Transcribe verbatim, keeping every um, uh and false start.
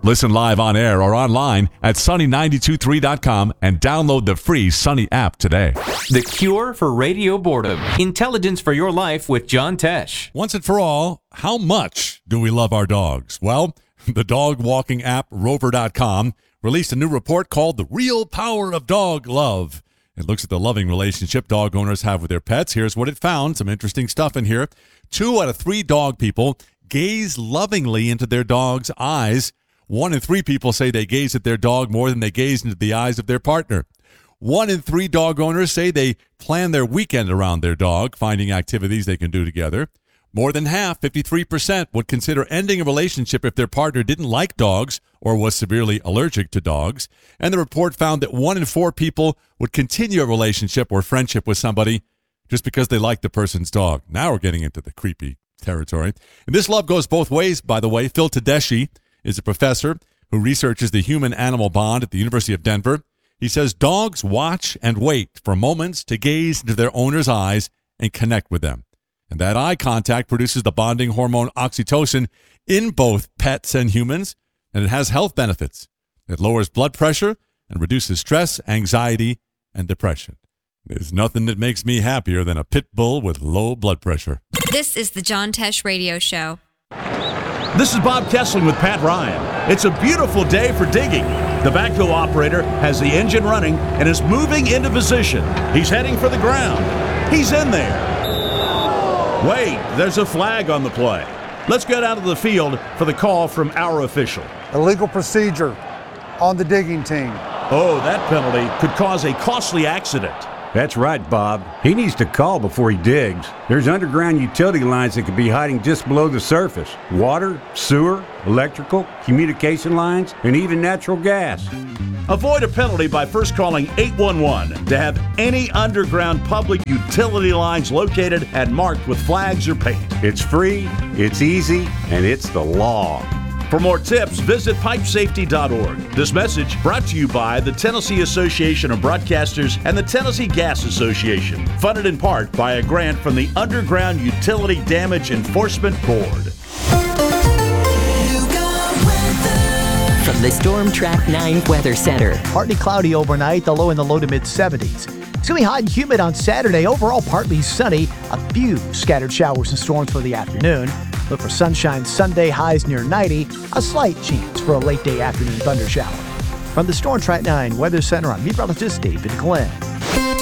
Listen live on air or online at sunny nine two three dot com and download the free Sunny app today. The cure for radio boredom. Intelligence for your life with John Tesh. Once and for all, how much do we love our dogs? Well, the dog walking app rover dot com released a new report called The Real Power of Dog Love. It looks at the loving relationship dog owners have with their pets. Here's what it found. Some interesting stuff in here. Two out of three dog people gaze lovingly into their dog's eyes. One in three people say they gaze at their dog more than they gaze into the eyes of their partner. One in three dog owners say they plan their weekend around their dog, finding activities they can do together. More than half, fifty-three percent, would consider ending a relationship if their partner didn't like dogs or was severely allergic to dogs. And the report found that one in four people would continue a relationship or friendship with somebody just because they like the person's dog. Now we're getting into the creepy territory. And this love goes both ways, by the way. Phil Tedeschi is a professor who researches the human-animal bond at the University of Denver. He says dogs watch and wait for moments to gaze into their owner's eyes and connect with them. And that eye contact produces the bonding hormone oxytocin in both pets and humans, and it has health benefits. It lowers blood pressure and reduces stress, anxiety, and depression. There's nothing that makes me happier than a pit bull with low blood pressure. This is the John Tesh Radio Show. This is Bob Kessling with Pat Ryan. It's a beautiful day for digging. The backhoe operator has the engine running and is moving into position. He's heading for the ground. He's in there. Wait, there's a flag on the play. Let's get out of the field for the call from our official. Illegal procedure on the digging team. Oh, that penalty could cause a costly accident. That's right, Bob. He needs to call before he digs. There's underground utility lines that could be hiding just below the surface. Water, sewer, electrical, communication lines, and even natural gas. Avoid a penalty by first calling eight one one to have any underground public utility lines located and marked with flags or paint. It's free, it's easy, and it's the law. For more tips, visit pipe safety dot org. This message brought to you by the Tennessee Association of Broadcasters and the Tennessee Gas Association, funded in part by a grant from the Underground Utility Damage Enforcement Board. From the Storm Track nine Weather Center. Partly cloudy overnight, the low in the low to mid seventies. It's going to be hot and humid on Saturday. Overall, partly sunny. A few scattered showers and storms for the afternoon. Look for sunshine Sunday, highs near ninety. A slight chance for a late day afternoon thunder shower. From the Storm Track nine Weather Center, I'm meteorologist David Glenn.